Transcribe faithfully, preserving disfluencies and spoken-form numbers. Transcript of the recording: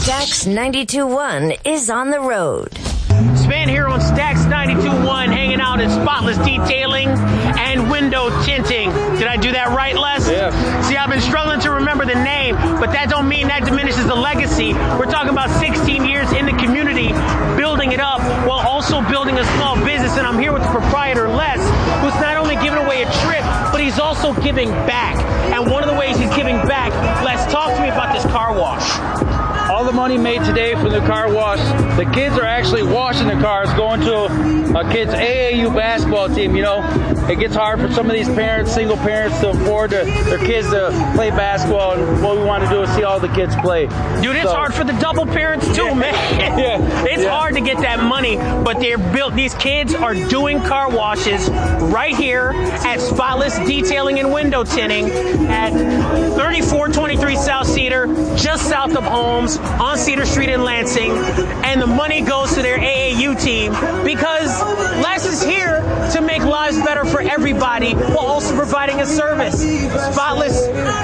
Stax ninety-two point one is on the road. Span here on Stax ninety-two point one, hanging out at Spotless Detailing and Window Tinting. Did I do that right, Les? Yeah. See, I've been struggling to remember the name, but that don't mean that diminishes the legacy. We're talking about sixteen years in the community, building it up while also building a small business. And I'm here with the proprietor, Les, who's not only giving away a trip, but he's also giving back. And one of the ways he's giving back, Les, talk to me about this car wash. All the money made today from the car wash, the kids are actually washing the cars, going to a kid's A A U basketball team. You know, it gets hard for some of these parents, single parents, to afford to, their kids to play basketball, and what we want to do is see all the kids play. Dude, it's so, hard for the double parents too, yeah. man. Yeah. It's yeah. hard to get that money, but they're built. These kids are doing car washes right here at Spotless Detailing and Window Tinting at thirty-four twenty-three South Cedar, just south of Holmes, on Cedar Street in Lansing, and the money goes to their A A U team because Les is here to make lives better for everybody while also providing a service. Spotless